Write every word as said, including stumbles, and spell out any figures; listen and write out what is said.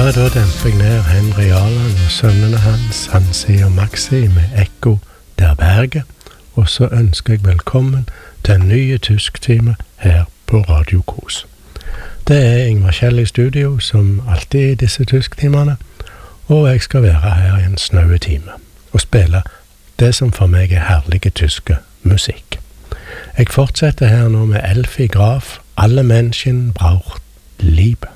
Ja, da demper jeg ned Henry Allen og sønnene hans, Hansi og Maxi, med Ekko der berget, og så ønsker jeg velkommen til en ny tysktime her på Radio Kos. Det er Ingvar Kjell i studio, som alltid i disse tysktimene, og jeg skal være her i en snaue time, og spille det som for meg er herlige tyske musikk. Jeg fortsetter her nå med Elfie Graf, Alle Menschen braucht Liebe.